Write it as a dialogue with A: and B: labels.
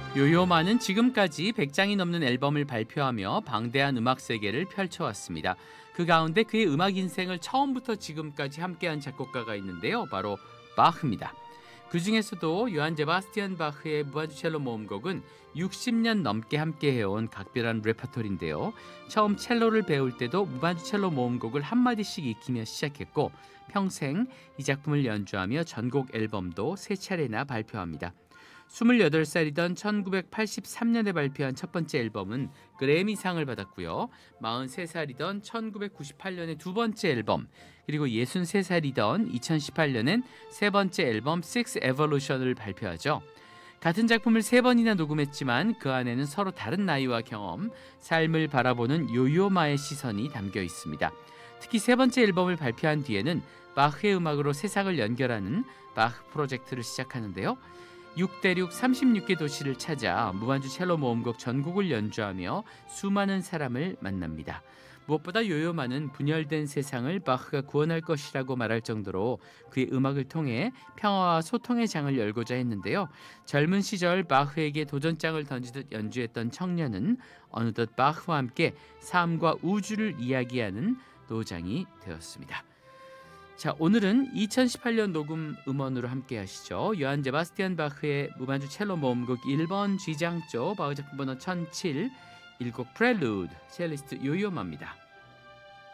A: 요요마는 지금까지 100장이 넘는 앨범을 발표하며 방대한 음악 세계를 펼쳐왔습니다. 그 가운데 그의 음악 인생을 처음부터 지금까지 함께한 작곡가가 있는데요. 바로 바흐입니다. 그 중에서도 요한 제바스티안 바흐의 무한주첼로 모음곡은 60년 넘게 함께해온 각별한 레퍼토리인데요. 처음 첼로를 배울 때도 무한주첼로 모음곡을 한마디씩 익히며 시작했고 평생 이 작품을 연주하며 전곡 앨범도 3차례나 발표합니다. 28살이던 1983년에 발표한 첫 번째 앨범은 그래미상을 받았고요. 43살이던 1998년에 두 번째 앨범, 그리고 63살이던 2018년엔 세 번째 앨범 Six Evolution을 발표하죠. 같은 작품을 세 번이나 녹음했지만 그 안에는 서로 다른 나이와 경험, 삶을 바라보는 요요마의 시선이 담겨 있습니다. 특히 세 번째 앨범을 발표한 뒤에는 바흐의 음악으로 세상을 연결하는 바흐 프로젝트를 시작하는데요. 6대륙 36개 도시를 찾아 무반주 첼로 모음곡 전곡을 연주하며 수많은 사람을 만납니다. 무엇보다 요요마는 분열된 세상을 바흐가 구원할 것이라고 말할 정도로 그의 음악을 통해 평화와 소통의 장을 열고자 했는데요. 젊은 시절 바흐에게 도전장을 던지듯 연주했던 청년은 어느덧 바흐와 함께 삶과 우주를 이야기하는 노장이 되었습니다. 자, 오늘은 2018년 녹음 음원으로 함께 하시죠. 요한 제바스티안 바흐의 무반주 첼로 모음곡 1번 G장조 바흐 작품 번호 1007 1곡 프렐루드 첼리스트 요요마입니다.